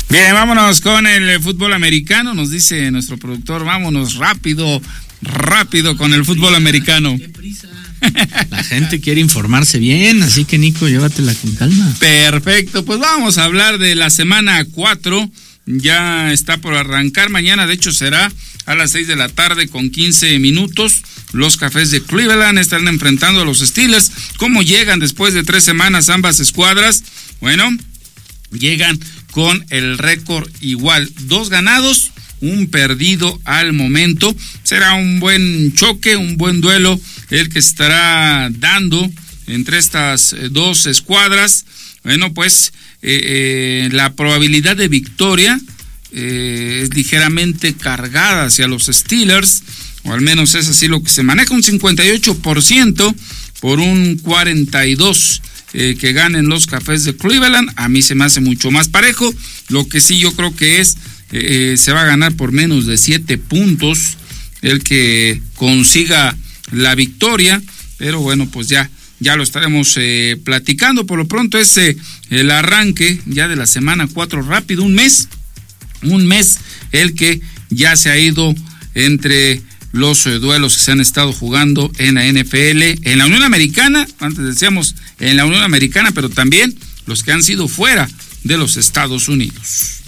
Bien, vámonos con el fútbol americano, nos dice nuestro productor, vámonos rápido con el fútbol americano. ¡Qué prisa! La gente quiere informarse bien, así que Nico, llévatela con calma. Perfecto, pues vamos a hablar de la semana 4, ya está por arrancar, mañana de hecho será a las 6 de la tarde con 15 minutos. Los Cafés de Cleveland están enfrentando a los Steelers. ¿Cómo llegan después de 3 semanas ambas escuadras? Bueno, llegan con el récord igual, 2 ganados, 1 perdido al momento. Será un buen choque, un buen duelo el que estará dando entre estas 2 escuadras. Bueno, pues la probabilidad de victoria es ligeramente cargada hacia los Steelers, o al menos es así lo que se maneja, un 58% por un 42% que ganen los Cafés de Cleveland. A mí se me hace mucho más parejo. Lo que sí yo creo que es se va a ganar por menos de 7 puntos el que consiga la victoria, pero bueno, pues ya lo estaremos platicando. Por lo pronto es el arranque ya de la semana 4, rápido, un mes el que ya se ha ido entre los duelos que se han estado jugando en la NFL, en la Unión Americana, antes decíamos en la Unión Americana, pero también los que han sido fuera de los Estados Unidos.